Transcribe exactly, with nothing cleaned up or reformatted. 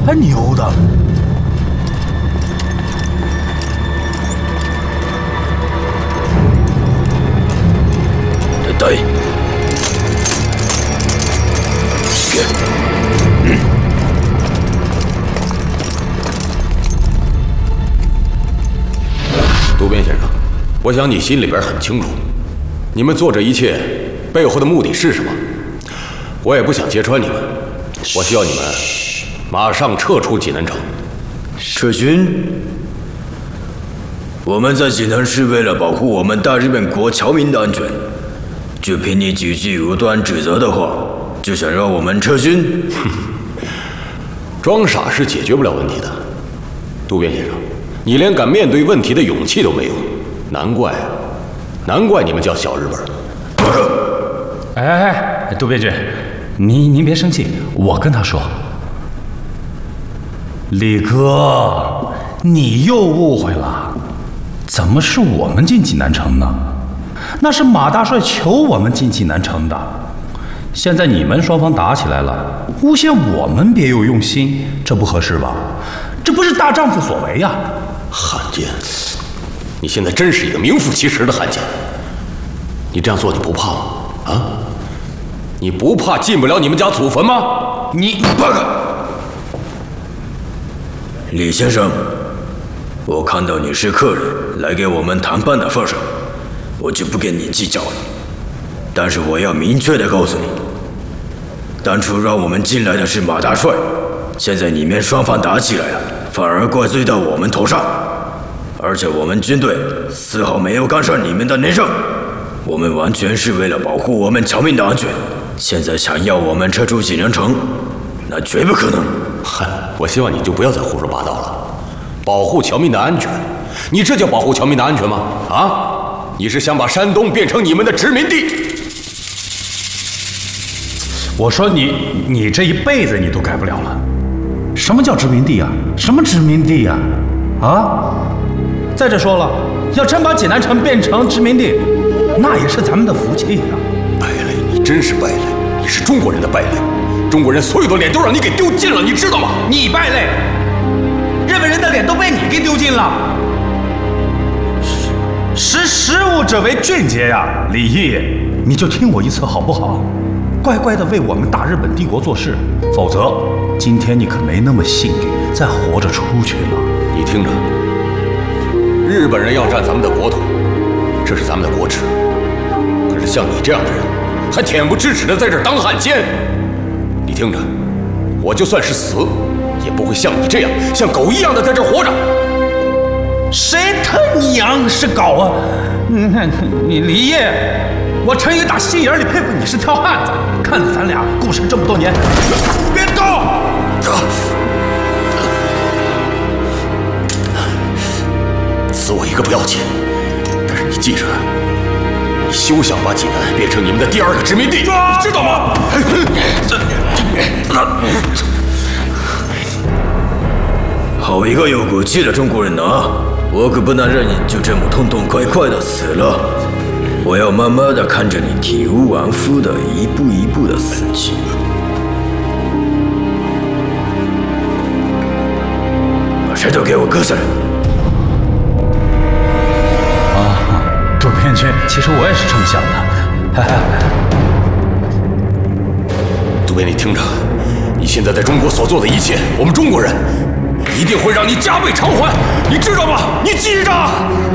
还牛的。 对。嗯。 渡边先生，我想你心里边很清楚，你们做这一切背后的目的是什么？我也不想揭穿你们，我需要你们马上撤出济南城。 撤军？我们在济南是为了保护我们大日本国侨民的安全。就凭你几句无端指责的话，就想让我们撤军？ 装傻是解决不了问题的，渡边先生，你连敢面对问题的勇气都没有，难怪啊，难怪你们叫小日本。 哎哎哎，渡边君，您您别生气，我跟他说。李哥，你又误会了，怎么是我们进济南城呢？那是马大帅求我们进济南城的。现在你们双方打起来了，诬陷我们别有用心，这不合适吧？这不是大丈夫所为呀！ 汉奸，你现在真是一个名副其实的汉奸。你这样做你不怕吗？啊？你不怕进不了你们家祖坟吗？ 你八个！李先生，我看到你是客人，来给我们谈判的份上，我就不跟你计较了。但是我要明确的告诉你，当初让我们进来的是马大帅，现在你们双方打起来了，反而怪罪到我们头上。而且我们军队丝毫没有干涉你们的内政，我们完全是为了保护我们侨民的安全。现在想要我们撤出济南城，那绝不可能。 嗨，我希望你就不要再胡说八道了。保护侨民的安全，你这叫保护侨民的安全吗？啊？你是想把山东变成你们的殖民地？ 我说你，你这一辈子你都改不了了。什么叫殖民地啊？什么殖民地啊？啊！再者说了，要真把济南城变成殖民地，那也是咱们的福气呀。 败类，你真是败类，你是中国人的败类，中国人所有的脸都让你给丢尽了，你知道吗？ 你败类，日本人的脸都被你给丢尽了。识时务者为俊杰呀，李毅，你就听我一次好不好？乖乖的为我们大日本帝国做事，否则今天你可没那么幸运再活着出去了。 你听着，日本人要占咱们的国土，这是咱们的国耻。可是像你这样的人，还恬不知耻的在这儿当汉奸。你听着，我就算是死，也不会像你这样像狗一样的在这儿活着。 谁他娘是狗啊？你看你李烨，我陈宇打心眼里佩服你是条汉子，看着咱俩共事这么多年，别动！ 死我一个不要紧，但是你记着，你休想把济南变成你们的第二个殖民地，你知道吗？ 好一个有骨气的中国人啊！我可不能让你就这么痛痛快快的死了，我要慢慢的看着你体无完肤的一步一步的死去。把石头给我割下来！ 啊，渡边君，其实我也是这么想的。 渡边，你听着，你现在在中国所做的一切，我们中国人一定会让你加倍偿还，你知道吗？你记着。